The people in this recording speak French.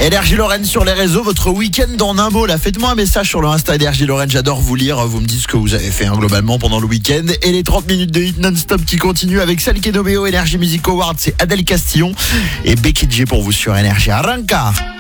Énergie Lorraine sur les réseaux, votre week-end en un mot là. Faites-moi un message sur le Insta Énergie Lorraine, j'adore vous lire. Vous me dites ce que vous avez fait globalement pendant le week-end. Et les 30 minutes de hit non-stop qui continuent avec celle qui est nommée au Energy Music Award, c'est Adèle Castillon et Becky G pour vous sur Énergie. Arranca.